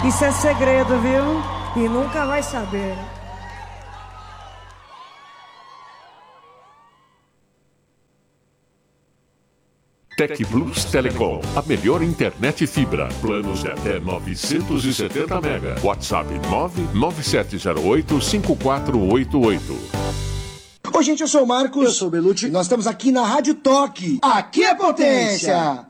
Isso é segredo, viu? E nunca vai saber. Tec Plus Telecom, a melhor internet fibra. Planos de até 970 mega. WhatsApp 997085488. Oi, gente, eu sou o Marcos. Eu sou o Belucci. Nós estamos aqui na Rádio Toque. Aqui é potência!